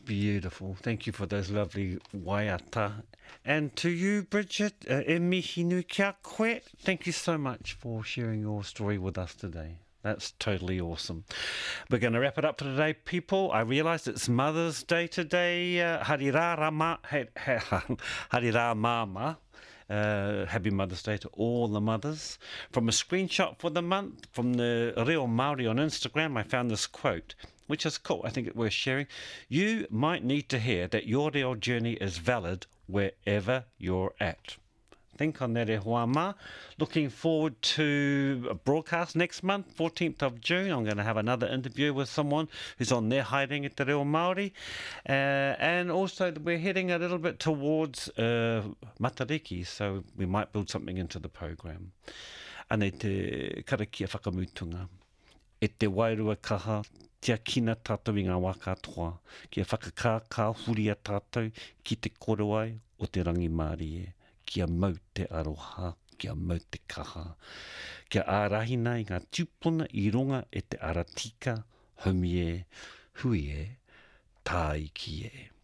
Beautiful. Thank you for those lovely waiata. And to you, Bridget, e mihi nui kia koe, thank you so much for sharing your story with us today. That's totally awesome. We're going to wrap it up for today, people. I realised it's Mother's Day today. Harirā mama. Happy Mother's Day to all the mothers. From a screenshot for the month from the Reo Māori on Instagram, I found this quote, which is cool. I think it's worth sharing. You might need to hear that your reo journey is valid wherever you're at. Think on that, e hoa ma. Looking forward to a broadcast next month, 14th of June. I'm going to have another interview with someone who's on their haere te reo Māori. And also we're heading a little bit towards Matariki, so we might build something into the program. Ane te karakia whakamutunga. E te wairua kaha, tia kina tātou i ngā wā katoa. Kia whakakā huria tātou ki te koroai o te rangi Māori e. Kia mau te aroha, kia mau te kaha. Kia ārahina i ngā tūpuna i runga e te aratika, haumi e, hui e, tā iki e.